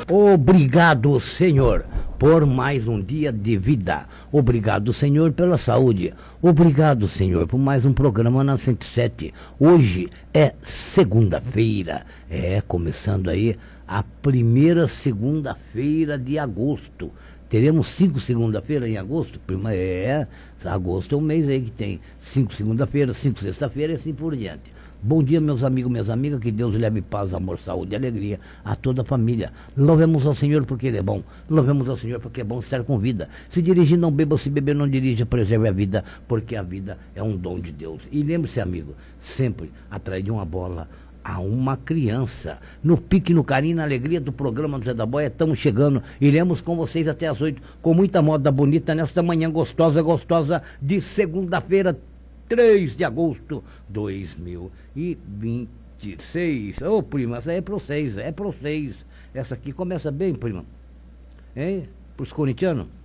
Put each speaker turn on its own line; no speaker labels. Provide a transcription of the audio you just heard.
Obrigado, Senhor, por mais um dia de vida. Obrigado, Senhor, pela saúde. Obrigado, Senhor, por mais um programa na 107. Hoje é segunda-feira. Começando aí a primeira segunda-feira de agosto. Teremos 5 segunda-feira em agosto? Agosto é um mês aí que tem 5 segunda-feira, 5 sexta-feira e assim por diante. Bom dia, meus amigos, minhas amigas, que Deus leve paz, amor, saúde e alegria a toda a família. Louvemos ao Senhor porque Ele é bom. Louvemos ao Senhor porque é bom estar com vida. Se dirigir, não beba, se beber, não dirija, preserve a vida, porque a vida é um dom de Deus. E lembre-se, amigo, sempre atrás de uma bola a uma criança. No pique, no carinho, na alegria do programa do Zé da Boia, estamos chegando. Iremos com vocês até as 8, com muita moda bonita, nesta manhã gostosa de segunda-feira, 3 de agosto de 2026. Ô, prima, essa é pra vocês. Essa aqui começa bem, prima. Hein? Pros corintianos?